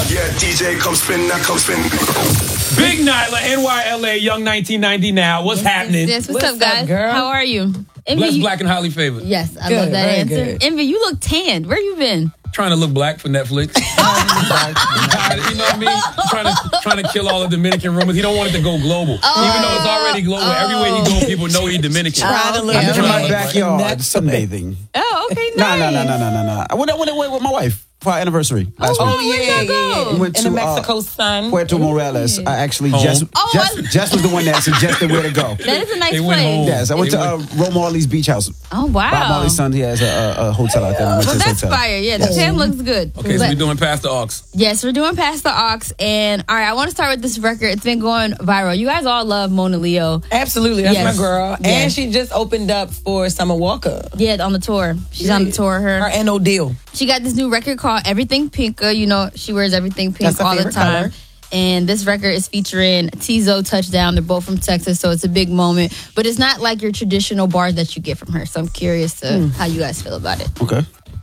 Yeah, DJ, come spin, now come spin. Big Nyla, NYLA, Young 1990 now. What's happening? Yes, what's up, guys? girl? How are you? Envy, Blessed, black, and highly favored. Yes, I Good, love that very answer. good. Envy, you look tanned. Where you been? Trying to look black for Netflix. You know what I mean? Trying to kill all the Dominican rumors. He don't want it to go global. Even though it's already global. Everywhere he go, people know he's Dominican. Trying to look I'm in my black. backyard That's sunbathing. Oh, okay, Nah. nice. I went away with my wife for our anniversary last week. where'd y'all go? We went In to the Mexico sun. Puerto Morales. I actually Jess was the one that suggested where to go. That is a nice They went place. home. Yes, I went to Ro Marley's beach house. Oh, wow. Bob Marley's son, he has a hotel out there. We went to Well, his that's hotel. fire. Yeah, the tan looks good. Okay, so we're doing Past the Aux. Yes, we're doing Past the Aux. And, all right, I want to start with this record. It's been going viral. You guys all love Mona Leo. Absolutely, that's Yes. my girl. Yes. And she just opened up for Summer Walker. Yeah, on the tour. She's on the tour. Her and No Deal. She got this new record called Everything Pinka. You know, she wears everything pink That's her all the favorite time. color. And this record is featuring Tizo Touchdown. They're both from Texas, so it's a big moment. But it's not like your traditional bars that you get from her. So I'm curious to how you guys feel about it. Okay.